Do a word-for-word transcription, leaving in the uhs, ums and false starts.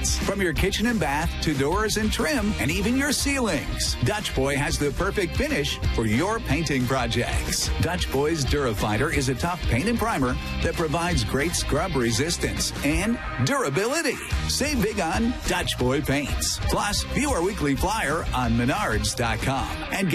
paints. From your kitchen and bath to doors and trim and even your ceilings, Dutch Boy has the perfect finish for your painting projects. Dutch Boy's Durafighter is a tough paint and primer that provides great scrub resistance and durability. Save big on Dutch Boy paints. Plus, view our weekly flyer on menards dot com and